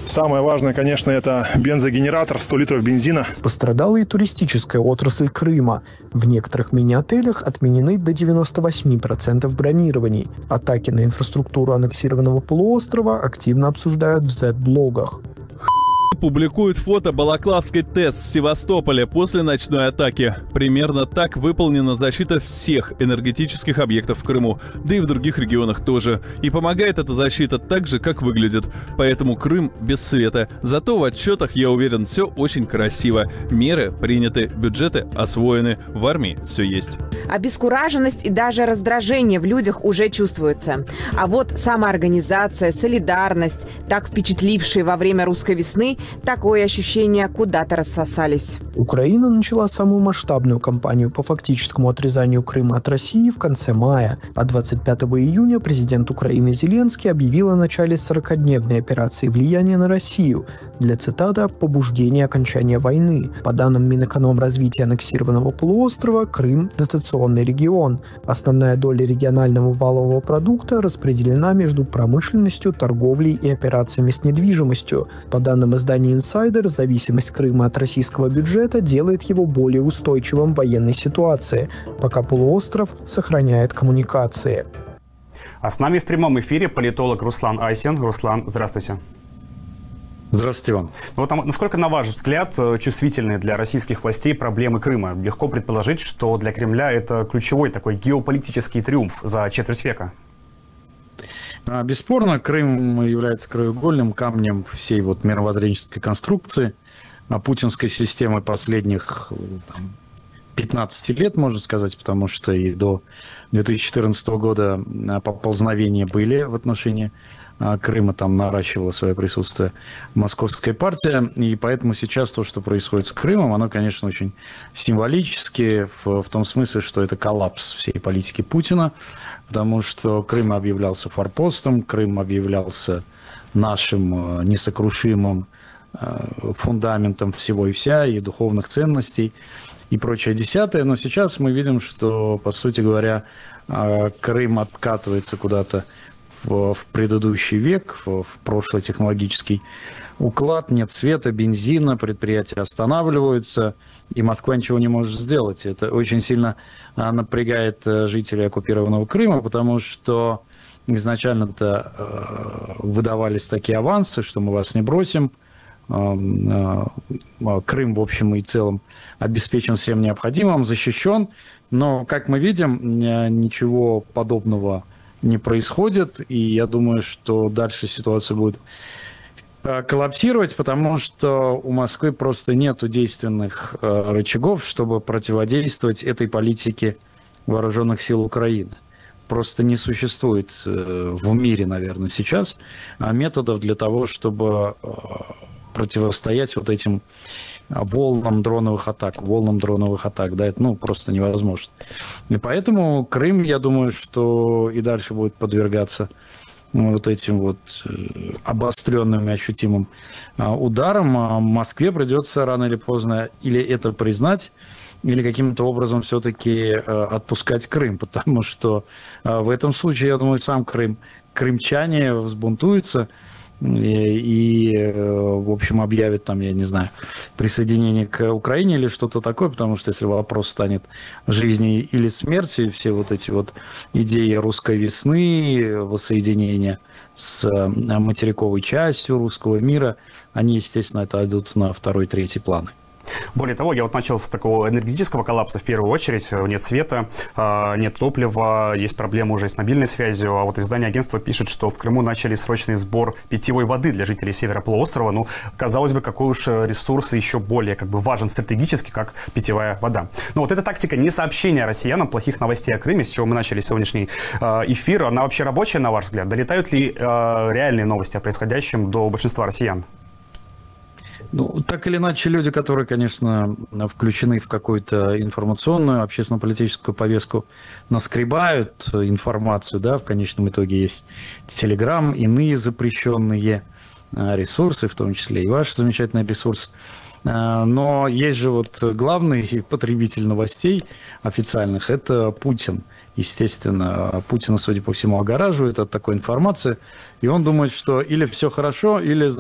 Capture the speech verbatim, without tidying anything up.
Самое важное, конечно, это бензогенератор, сто литров бензина. Пострадала и туристическая отрасль Крыма. В некоторых мини-отелях отменены до девяноста восьми процентов бронирований. Атаки на инфраструктуру аннексированного полуострова активно обсуждают в зет-блогах. Публикует фото Балаклавской ТЭС в Севастополе после ночной атаки. Примерно так выполнена защита всех энергетических объектов в Крыму, да и в других регионах тоже. И помогает эта защита так же, как выглядит. Поэтому Крым без света. Зато в отчетах, я уверен, все очень красиво. Меры приняты, бюджеты освоены, в армии все есть. Обескураженность и даже раздражение в людях уже чувствуются. А вот самоорганизация, солидарность, так впечатлившие во время русской весны, такое ощущение куда-то рассосались. Украина начала самую масштабную кампанию по фактическому отрезанию Крыма от России в конце мая. А двадцать пятого июня президент Украины Зеленский объявил о начале сорокадневной операции влияния на Россию для, цитата, «побуждения окончания войны». По данным Минэкономразвития аннексированного полуострова, Крым – дотационный регион. Основная доля регионального валового продукта распределена между промышленностью, торговлей и операциями с недвижимостью. По данным издания «Инсайдер», зависимость Крыма от российского бюджета делает его более устойчивым в военной ситуации, пока полуостров сохраняет коммуникации. А с нами в прямом эфире политолог Руслан Айсин. Руслан, здравствуйте. Здравствуйте вам. Ну, вот, насколько, на ваш взгляд, чувствительны для российских властей проблемы Крыма? Легко предположить, что для Кремля это ключевой такой геополитический триумф за четверть века. Бесспорно, Крым является краеугольным камнем всей вот мировоззренческой конструкции путинской системы последних там, пятнадцати лет, можно сказать, потому что и до две тысячи четырнадцатого года поползновения были в отношении Крыма, там наращивала свое присутствие московская партия, и поэтому сейчас то, что происходит с Крымом, оно, конечно, очень символически в, в том смысле, что это коллапс всей политики Путина, потому что Крым объявлялся форпостом, Крым объявлялся нашим несокрушимым фундаментом всего и вся, и духовных ценностей, и прочее десятое. Но сейчас мы видим, что, по сути говоря, Крым откатывается куда-то в, в предыдущий век, в, в прошлый технологический уклад, нет света, бензина, предприятия останавливаются, и Москва ничего не может сделать. Это очень сильно напрягает жителей оккупированного Крыма, потому что изначально-то выдавались такие авансы, что мы вас не бросим, Крым, в общем и целом, обеспечен всем необходимым, защищен, но, как мы видим, ничего подобного не происходит, и я думаю, что дальше ситуация будет коллапсировать, потому что у Москвы просто нет действенных рычагов, чтобы противодействовать этой политике вооруженных сил Украины. Просто не существует в мире, наверное, сейчас методов для того, чтобы противостоять вот этим волнам дроновых атак, волнам дроновых атак, да, это, ну, просто невозможно. И поэтому Крым, я думаю, что и дальше будет подвергаться вот этим вот обостренным и ощутимым ударом. А Москве придется рано или поздно или это признать, или каким-то образом все-таки отпускать Крым, потому что в этом случае, я думаю, сам Крым, крымчане взбунтуются, и, и, в общем, объявит там, я не знаю, присоединение к Украине или что-то такое, потому что если вопрос станет жизни или смерти, все вот эти вот идеи русской весны, воссоединения с материковой частью русского мира, они, естественно, это идут на второй, третий планы. Более того, я вот начал с такого энергетического коллапса в первую очередь. Нет света, нет топлива, есть проблемы уже с мобильной связью. А вот издание агентства пишет, что в Крыму начали срочный сбор питьевой воды для жителей севера полуострова. Ну, казалось бы, какой уж ресурс еще более как бы важен стратегически, как питьевая вода. Но вот эта тактика не сообщения россиянам плохих новостей о Крыме, с чего мы начали сегодняшний эфир, она вообще рабочая, на ваш взгляд? Долетают ли реальные новости о происходящем до большинства россиян? Ну, так или иначе, люди, которые, конечно, включены в какую-то информационную, общественно-политическую повестку, наскребают информацию, да, в конечном итоге есть Телеграм, иные запрещенные ресурсы, в том числе и ваш замечательный ресурс. Но есть же вот главный потребитель новостей официальных – это Путин. Естественно, Путина, судя по всему, огораживает от такой информации, и он думает, что или все хорошо, или